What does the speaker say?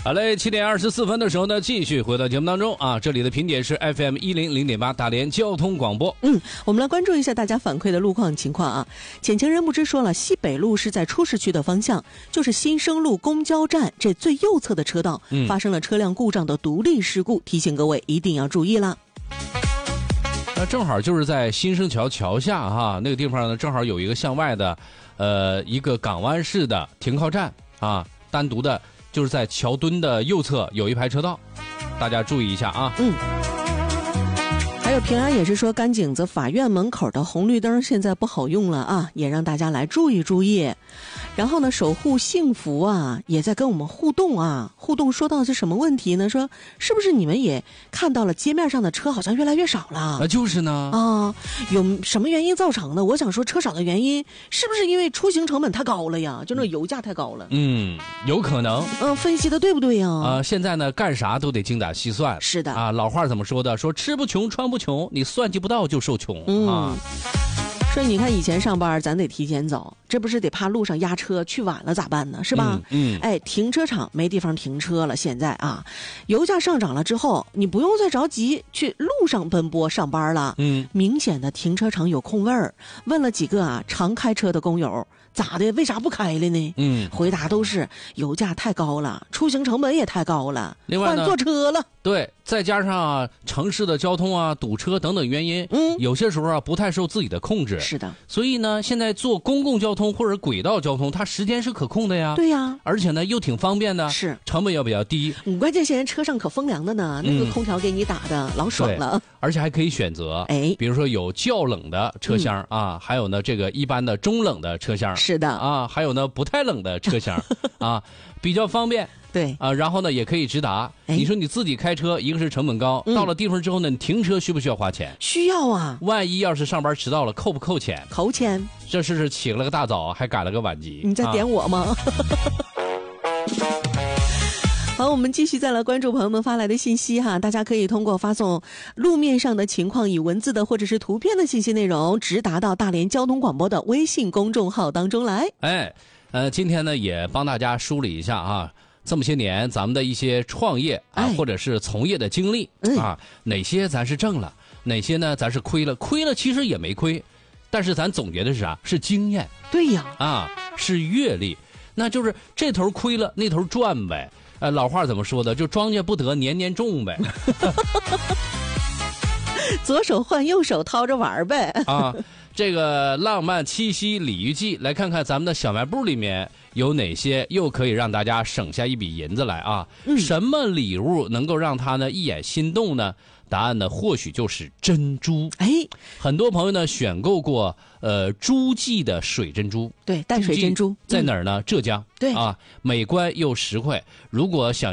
好嘞，7点24分的时候呢，继续回到节目当中啊。这里的频点是 FM 100.8大连交通广播。 我们来关注一下大家反馈的路况情况啊。浅情人不知说了，西北路是在出市区的方向，就是新生路公交站这最右侧的车道，发生了车辆故障的独立事故，提醒各位一定要注意啦。 那正好就是在新生桥桥下哈，那个地方呢，正好有一个向外的，一个港湾式的停靠站啊，单独的。就是在桥墩的右侧有一排车道，大家注意一下啊。 还有平安也是说，甘井子法院门口的红绿灯现在不好用了啊，也让大家来注意注意。然后呢，守护幸福啊也在跟我们互动啊，互动说到的是什么问题呢？说是不是你们也看到了街面上的车好像越来越少了？ 就是呢。 有什么原因造成的？我想说车少的原因是不是因为出行成本太高了呀？就那油价太高了。 有可能。 分析的对不对呀？ 现在呢干啥都得精打细算。 是的啊，老话怎么说的？说吃不穷穿不穷，你算计不到就受穷啊。 所以你看以前上班咱得提前走，这不是得怕路上压车去晚了咋办呢？是吧？停车场没地方停车了，现在啊，油价上涨了之后，你不用再着急去路上奔波上班了。明显的停车场有空位儿。问了几个常开车的工友，咋的？为啥不开了呢？回答都是油价太高了，出行成本也太高了， 另外呢换坐车了。 对，再加上城市的交通啊、堵车等等原因，有些时候啊不太受自己的控制。 是的， 所以呢，现在坐公共交通或者轨道交通，它时间是可控的呀。 对呀， 而且呢又挺方便的， 是成本也比较低。 关键现在车上可风凉的呢，那个空调给你打的老爽了。 而且还可以选择，比如说有较冷的车厢啊，还有呢这个一般的中冷的车厢。 是的啊，还有呢不太冷的车厢啊，比较方便。 对啊，然后呢也可以直达。你说你自己开车，一个是成本高，到了地方之后呢，你停车需不需要花钱？ 需要啊。 万一要是上班迟到了，扣不扣钱？ 扣钱。 这是起了个大早，还赶了个晚集。 你在点我吗？好，我们继续再来关注朋友们发来的信息哈，大家可以通过发送路面上的情况以文字的或者是图片的信息内容直达到大连交通广播的微信公众号当中来。 今天呢也帮大家梳理一下啊，这么些年咱们的一些创业啊，或者是从业的经历啊，哪些咱是挣了，哪些呢咱是亏了，亏了其实也没亏，但是咱总结的是啥？是经验。 对呀， 是阅历，那就是这头亏了那头赚呗。老话怎么说的？就庄稼不得年年种呗。 左手换右手掏着玩呗。 这个浪漫七夕鲤鱼季，来看看咱们的小卖部里面有哪些又可以让大家省下一笔银子来啊？什么礼物能够让他呢一眼心动呢？答案呢或许就是珍珠。很多朋友呢选购过诸暨的水珍珠。 对，淡水珍珠在哪儿呢？浙江。 对啊，美观又实惠。如果想